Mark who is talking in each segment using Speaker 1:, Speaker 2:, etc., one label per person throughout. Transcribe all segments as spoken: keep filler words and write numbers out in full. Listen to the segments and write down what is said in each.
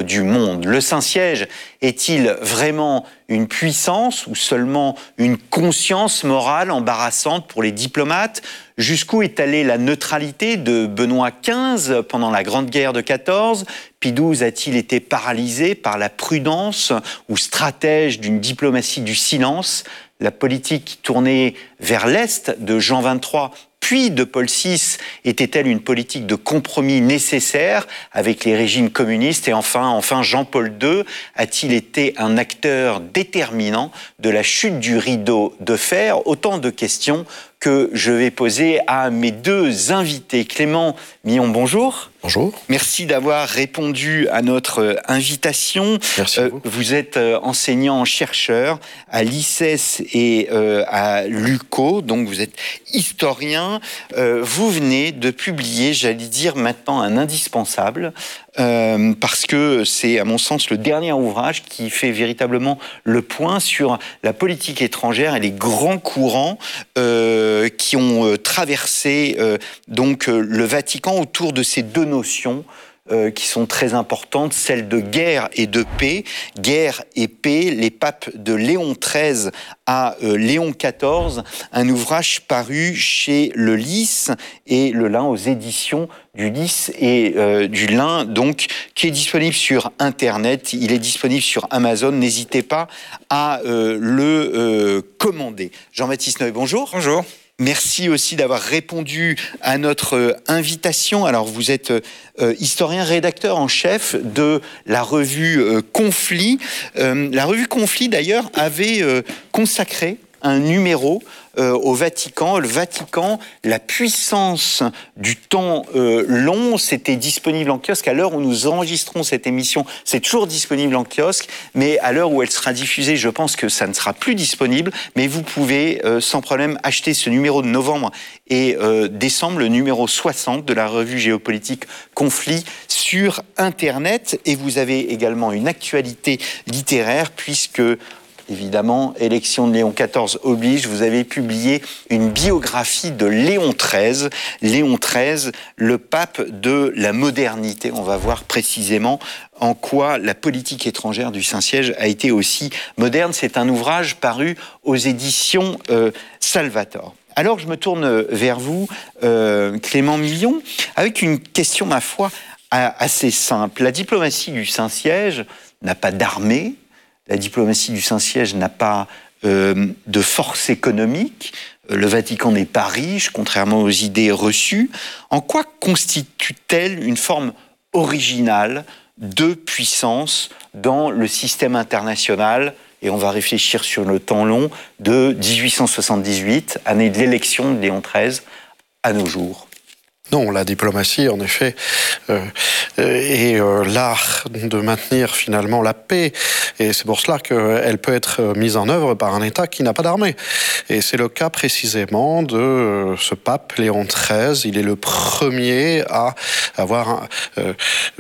Speaker 1: du monde. Le Saint-Siège est-il vraiment une puissance ou seulement une conscience morale embarrassante pour les diplomates? Jusqu'où est allée la neutralité de Benoît quinze pendant la Grande Guerre de quatorze? Pie douze a-t-il été paralysé par la prudence ou stratège d'une diplomatie du silence? La politique tournée vers l'Est de Jean vingt-trois puis de Paul six était-elle une politique de compromis nécessaire avec les régimes communistes? Et enfin, enfin Jean-Paul deux a-t-il été un acteur déterminant de la chute du rideau de fer? Autant de questions que je vais poser à mes deux invités. Clément Millon, bonjour.
Speaker 2: Bonjour.
Speaker 1: Merci d'avoir répondu à notre invitation.
Speaker 2: Merci à vous.
Speaker 1: Euh, vous êtes enseignant-chercheur à l'I C E S et euh, à l'U C O, donc vous êtes historien. Euh, vous venez de publier, j'allais dire maintenant, un indispensable, euh, parce que c'est, à mon sens, le dernier ouvrage qui fait véritablement le point sur la politique étrangère et les grands courants euh, qui ont euh, traversé euh, donc euh, le Vatican autour de ces deux notions euh, qui sont très importantes, celles de guerre et de paix. Guerre et paix, les papes de Léon treize à euh, Léon quatorze, un ouvrage paru chez Le Lys et Le Lin aux éditions du Lys et euh, du Lin, donc, qui est disponible sur Internet, il est disponible sur Amazon, n'hésitez pas à euh, le euh, commander. Jean-Baptiste Noé, bonjour.
Speaker 3: Bonjour.
Speaker 1: Merci aussi d'avoir répondu à notre euh, invitation. Alors, vous êtes euh, historien, rédacteur en chef de la revue euh, Conflit. Euh, la revue Conflit, d'ailleurs, avait euh, consacré un numéro euh, au Vatican. Le Vatican, la puissance du temps euh, long, c'était disponible en kiosque. À l'heure où nous enregistrons cette émission, c'est toujours disponible en kiosque, mais à l'heure où elle sera diffusée, je pense que ça ne sera plus disponible, mais vous pouvez euh, sans problème acheter ce numéro de novembre et euh, décembre, le numéro soixante de la revue géopolitique Conflit sur Internet. Et vous avez également une actualité littéraire, puisque évidemment, élection de Léon quatorze oblige, vous avez publié une biographie de Léon treize. Léon treize, le pape de la modernité. On va voir précisément en quoi la politique étrangère du Saint-Siège a été aussi moderne. C'est un ouvrage paru aux éditions euh, Salvator. Alors, je me tourne vers vous, euh, Clément Millon, avec une question, ma foi, assez simple. La diplomatie du Saint-Siège n'a pas d'armée. La diplomatie du Saint-Siège n'a pas euh, de force économique. Le Vatican n'est pas riche, contrairement aux idées reçues. En quoi constitue-t-elle une forme originale de puissance dans le système international? Et on va réfléchir sur le temps long de dix-huit cent soixante-dix-huit, année de l'élection de Léon treize, à nos jours.
Speaker 2: Non, la diplomatie, en effet, euh, est euh, l'art de maintenir finalement la paix. Et c'est pour cela qu'elle peut être mise en œuvre par un État qui n'a pas d'armée. Et c'est le cas précisément de euh, ce pape Léon treize. Il est le premier à avoir euh,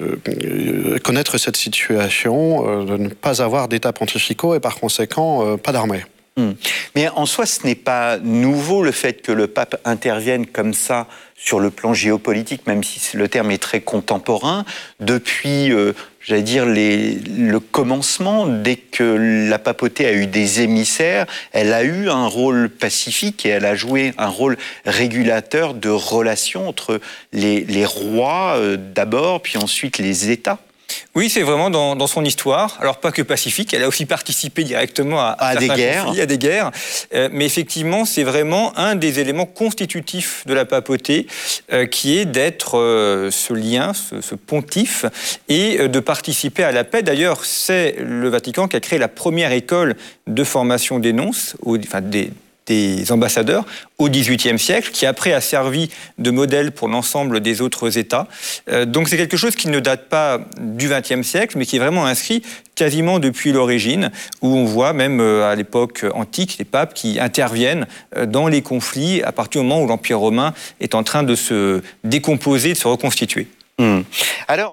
Speaker 2: euh, connaître cette situation euh, de ne pas avoir d'État pontificaux et par conséquent euh, pas d'armée.
Speaker 1: Mais en soi, ce n'est pas nouveau le fait que le pape intervienne comme ça sur le plan géopolitique, même si le terme est très contemporain, depuis, euh, j'allais dire, les, le commencement. Dès que la papauté a eu des émissaires, elle a eu un rôle pacifique et elle a joué un rôle régulateur de relations entre les, les rois euh, d'abord, puis ensuite les États.
Speaker 3: Oui, c'est vraiment dans, dans son histoire. Alors, pas que pacifique, elle a aussi participé directement à, à,
Speaker 1: à des guerres.
Speaker 3: Conflits, à des guerres. Euh, mais effectivement, c'est vraiment un des éléments constitutifs de la papauté euh, qui est d'être euh, ce lien, ce, ce pontife, et euh, de participer à la paix. D'ailleurs, c'est le Vatican qui a créé la première école de formation des nonces, ou, enfin des des ambassadeurs au dix-huitième siècle, qui après a servi de modèle pour l'ensemble des autres États. Euh, donc c'est quelque chose qui ne date pas du vingtième siècle, mais qui est vraiment inscrit quasiment depuis l'origine, où on voit même euh, à l'époque antique les papes qui interviennent euh, dans les conflits à partir du moment où l'Empire romain est en train de se décomposer, de se reconstituer.
Speaker 1: Mmh. Alors,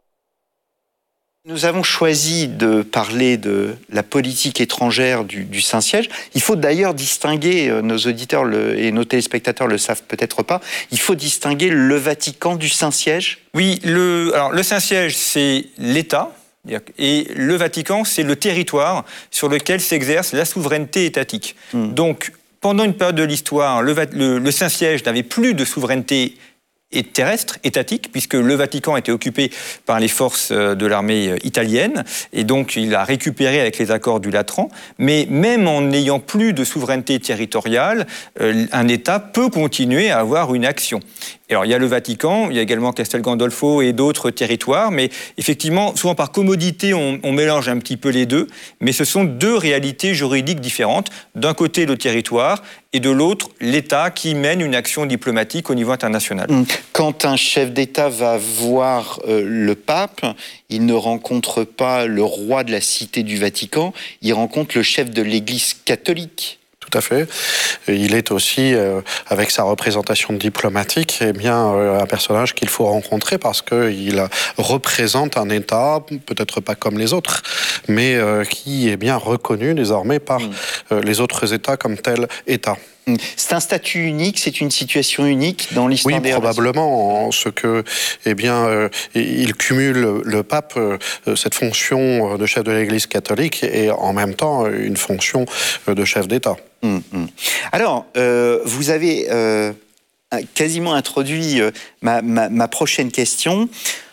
Speaker 1: nous avons choisi de parler de la politique étrangère du, du Saint-Siège. Il faut d'ailleurs distinguer, nos auditeurs le, et nos téléspectateurs le savent peut-être pas, il faut distinguer le Vatican du Saint-Siège.
Speaker 3: Oui, le, alors, le Saint-Siège, c'est l'État, Et le Vatican, c'est le territoire sur lequel s'exerce la souveraineté étatique. Mmh. Donc, pendant une période de l'histoire, le, le, le Saint-Siège n'avait plus de souveraineté et terrestre, étatique, puisque le Vatican était occupé par les forces de l'armée italienne, et donc il a récupéré avec les accords du Latran. Mais même en n'ayant plus de souveraineté territoriale, euh, un État peut continuer à avoir une action. Et alors il y a le Vatican, il y a également Castel Gandolfo et d'autres territoires, mais effectivement, souvent par commodité, on, on mélange un petit peu les deux, mais ce sont deux réalités juridiques différentes. D'un côté, le territoire, et de l'autre, l'État qui mène une action diplomatique au niveau international.
Speaker 1: Quand un chef d'État va voir euh, le pape, il ne rencontre pas le roi de la Cité du Vatican, il rencontre le chef de l'Église catholique.
Speaker 2: Tout à fait. Il est aussi, euh, avec sa représentation diplomatique, eh bien, euh, un personnage qu'il faut rencontrer parce qu'il représente un État, peut-être pas comme les autres, mais euh, qui est bien reconnu désormais par mmh. euh, les autres États comme tel État.
Speaker 1: C'est un statut unique, c'est une situation unique dans l'histoire
Speaker 2: oui,
Speaker 1: des
Speaker 2: probablement, en ce que, eh bien, euh, il cumule, le pape, euh, cette fonction de chef de l'Église catholique et en même temps une fonction de chef d'État.
Speaker 1: Mmh, mmh. Alors, euh, vous avez euh, quasiment introduit euh, ma, ma, ma prochaine question.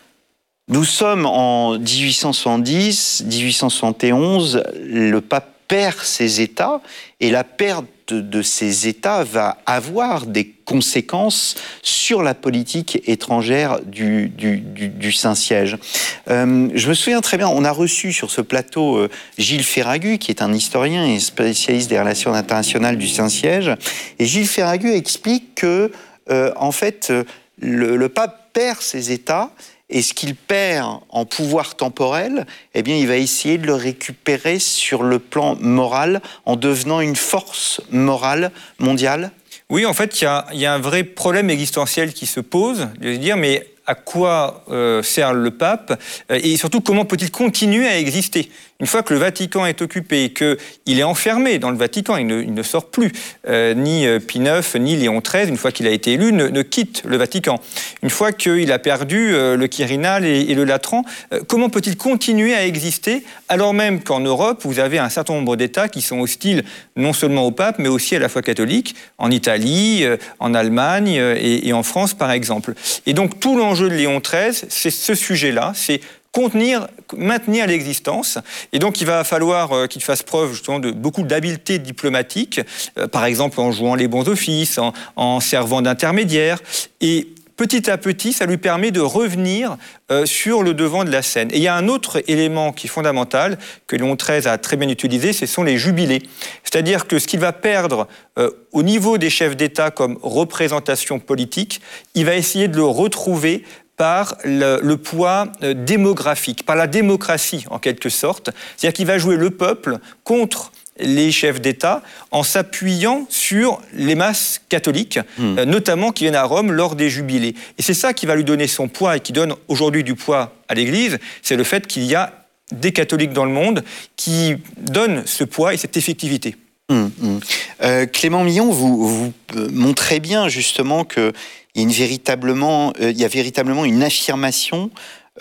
Speaker 1: Nous sommes en dix-huit cent soixante-dix, dix-huit cent soixante et onze, le pape perd ses États et la perte de ces États va avoir des conséquences sur la politique étrangère du, du, du, du Saint-Siège. Euh, je me souviens très bien, on a reçu sur ce plateau euh, Gilles Ferragut, qui est un historien et spécialiste des relations internationales du Saint-Siège, et Gilles Ferragut explique que, euh, en fait, le, le pape perd ses États, et ce qu'il perd en pouvoir temporel, eh bien, il va essayer de le récupérer sur le plan moral en devenant une force morale mondiale.
Speaker 3: Oui, en fait, il y a, y a un vrai problème existentiel qui se pose, de se dire, mais à quoi euh, sert le pape euh, et surtout comment peut-il continuer à exister une fois que le Vatican est occupé et qu'il est enfermé dans le Vatican, il ne, il ne sort plus. Euh, ni Pie neuf, ni Léon treize, une fois qu'il a été élu, ne, ne quitte le Vatican. Une fois qu'il a perdu euh, le Quirinal et, et le Latran, euh, comment peut-il continuer à exister alors même qu'en Europe, vous avez un certain nombre d'États qui sont hostiles non seulement au pape, mais aussi à la foi catholique, en Italie, euh, en Allemagne euh, et, et en France, par exemple. Et donc, tout l'enjeu de Léon treize, c'est ce sujet-là, c'est contenir, maintenir l'existence. Et donc, il va falloir euh, qu'il fasse preuve justement de beaucoup d'habileté diplomatique, euh, par exemple en jouant les bons offices, en, en servant d'intermédiaire. Et petit à petit, ça lui permet de revenir euh, sur le devant de la scène. Et il y a un autre élément qui est fondamental, que Léon treize a très bien utilisé, ce sont les jubilés. C'est-à-dire que ce qu'il va perdre euh, au niveau des chefs d'État comme représentation politique, il va essayer de le retrouver par le, le poids euh, démographique, par la démocratie en quelque sorte. C'est-à-dire qu'il va jouer le peuple contre les chefs d'État en s'appuyant sur les masses catholiques, mmh. euh, notamment qui viennent à Rome lors des jubilés. Et c'est ça qui va lui donner son poids et qui donne aujourd'hui du poids à l'Église, c'est le fait qu'il y a des catholiques dans le monde qui donnent ce poids et cette effectivité.
Speaker 1: Mmh, mmh. Euh, Clément Millon, vous, vous montrez bien justement que il y a, une véritablement, euh, il y a véritablement une affirmation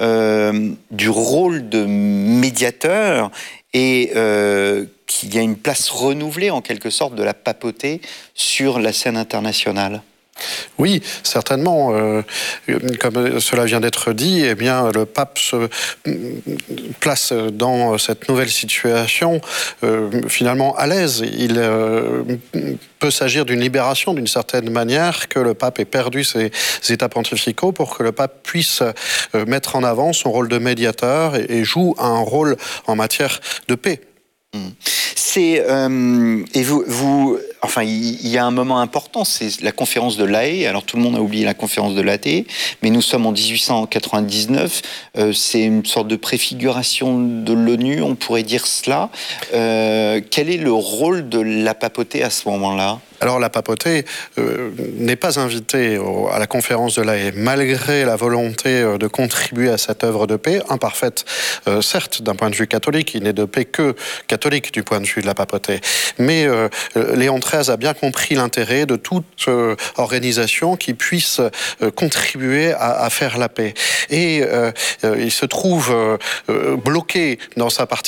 Speaker 1: euh, du rôle de médiateur et euh, qu'il y a une place renouvelée en quelque sorte de la papauté sur la scène internationale.
Speaker 2: Oui, certainement. Euh, comme cela vient d'être dit, eh bien, le pape se place dans cette nouvelle situation euh, finalement à l'aise. Il euh, peut s'agir d'une libération d'une certaine manière, que le pape ait perdu ses états pontificaux pour que le pape puisse euh, mettre en avant son rôle de médiateur et, et joue un rôle en matière de paix.
Speaker 1: C'est euh, et vous, vous, enfin, il y a un moment important, c'est la conférence de La Haye. Alors tout le monde a oublié la conférence de La Haye, mais nous sommes en dix-huit cent quatre-vingt-dix-neuf. Euh, c'est une sorte de préfiguration de l'ONU, on pourrait dire cela. Euh, quel est le rôle de la papauté à ce moment-là ?
Speaker 2: Alors la papauté euh, n'est pas invitée au, à la conférence de La Haye, malgré la volonté euh, de contribuer à cette œuvre de paix, imparfaite, euh, certes, d'un point de vue catholique, il n'est de paix que catholique du point de vue de la papauté. Mais euh, Léon treize a bien compris l'intérêt de toute euh, organisation qui puisse euh, contribuer à, à faire la paix. Et euh, euh, il se trouve euh, bloqué dans sa participation